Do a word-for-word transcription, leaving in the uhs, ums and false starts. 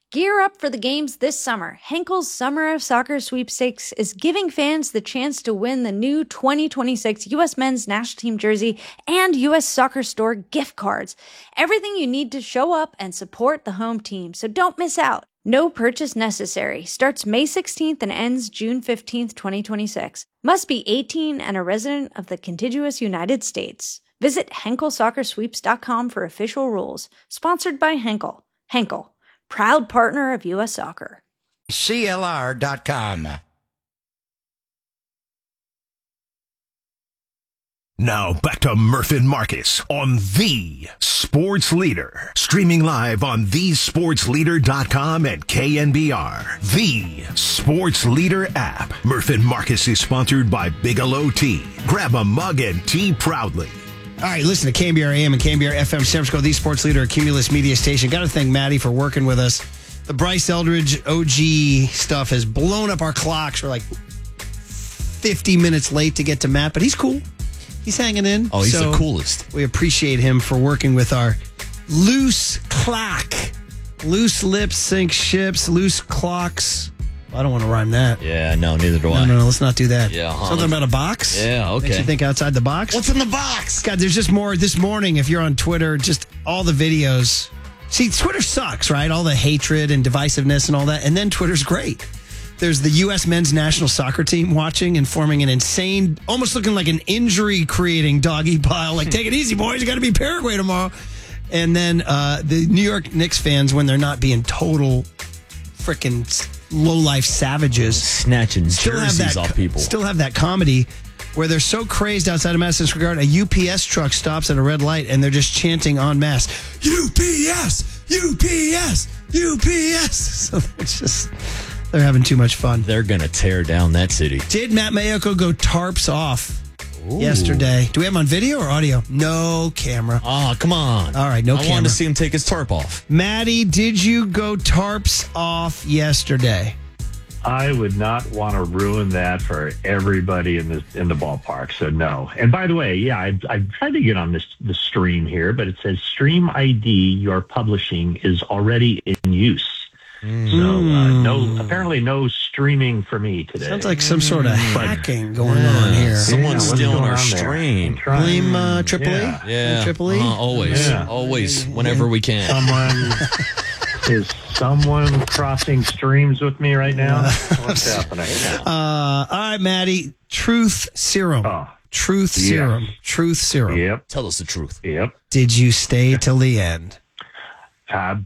Gear up for the games this summer. Henkel's Summer of Soccer Sweepstakes is giving fans the chance to win the new twenty twenty-six U S Men's National Team jersey and U S Soccer Store gift cards. Everything you need to show up and support the home team, so don't miss out. No purchase necessary. Starts May sixteenth and ends June fifteenth, twenty twenty-six. Must be eighteen and a resident of the contiguous United States. Visit Henkel Soccer Sweeps dot com for official rules. Sponsored by Henkel. Henkel, proud partner of U S Soccer. C L R dot com. Now back to Murph and Marcus on The Sports Leader. Streaming live on the sports leader dot com and K N B R. The Sports Leader app. Murph and Marcus is sponsored by Bigelow Tea. Grab a mug and tea proudly. All right, listen to K N B R A M and K N B R F M, San Francisco, the Sports Leader, Cumulus Media Station. Got to thank Maddie for working with us. The Bryce Eldridge O G stuff has blown up our clocks. We're like fifty minutes late to get to Matt, but he's cool. He's hanging in. Oh, he's so the coolest. We appreciate him for working with our loose clock. Loose lips sink ships, loose clocks. I don't want to rhyme that. Yeah, no, neither do No, I. no, no, let's not do that. Yeah, huh? Something about a box? Yeah, okay. Makes you think outside the box? What's in the box? God, there's just more this morning. If you're on Twitter, just all the videos. See, Twitter sucks, right? All the hatred and divisiveness and all that. And then Twitter's great. There's the U S men's national soccer team watching and forming an insane, almost looking like an injury-creating doggy pile. Like, take it easy, boys. You got to be Paraguay tomorrow. And then uh, the New York Knicks fans, when they're not being total freaking low-life savages, snatching jerseys off people. Still have that comedy where they're so crazed outside of Madison Square Garden, a U P S truck stops at a red light and they're just chanting en masse, U P S, U P S, U P S. So it's just, they're having too much fun. They're going to tear down that city. Did Matt Mayoko go tarps off Ooh. yesterday? Do we have him on video or audio? No camera. Oh, come on. All right, no I camera. I wanted to see him take his tarp off. Maddie, did you go tarps off yesterday? I would not want to ruin that for everybody in the in the ballpark. So no. And by the way, yeah, I I tried to get on this the stream here, but it says Stream I D you're publishing is already in use. Mm. So uh, no, apparently no streaming for me today. Sounds like some sort of hacking going yeah. on here. Someone's yeah, stealing our stream. Blame uh, Triple E? Yeah, yeah. Triple E? Uh, always, yeah. always, whenever we can. Someone is someone crossing streams with me right now? What's happening? Uh, all right, Maddie. Truth serum. Oh, Truth yes. serum. Truth serum. Yep. Tell us the truth. Yep. Did you stay till the end? Uh,